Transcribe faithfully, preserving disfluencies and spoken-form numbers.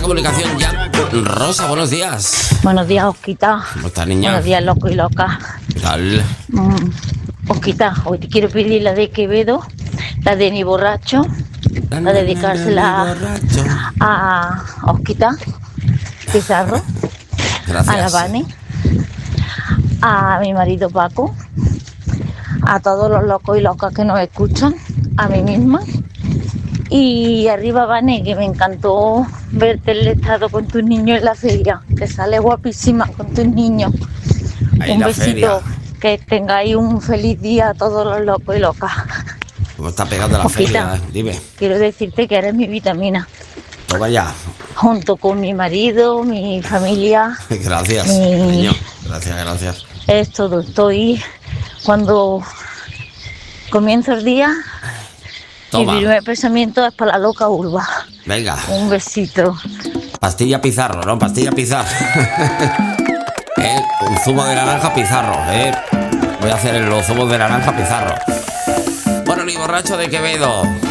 comunicación ya. Rosa, buenos días. Buenos días, Osquita. ¿Cómo estás, niña? Buenos días, loco y loca. ¿Qué tal? Mm, Osquita, hoy te quiero pedir la de Quevedo, la de Ni Borracho, a dedicársela a Osquita Pizarro, Gracias. a la Vane, a mi marido Paco, a todos los locos y locas que nos escuchan, a mí misma. Y arriba, Vane, que me encantó verte el estado con tus niños en la feria, que sale guapísima con tus niños. Ahí Un la besito, feria. que tengáis un feliz día a todos los locos y locas. ¿Cómo está pegando la Osquita, feria? eh? Dime. quiero decirte que eres mi vitamina, Toma ya. junto con mi marido, mi familia. Gracias, Mi- niño. Gracias, gracias. Es todo. Estoy cuando comienzo el día. Toma. Mi primer pensamiento es para la loca urba. Venga. Un besito. Pastilla Pizarro, ¿no? Pastilla Pizarro. ¿Eh? Un zumo de naranja Pizarro, ¿eh? Voy a hacer los zumos de naranja Pizarro. Bueno, Ni Borracho de Quevedo.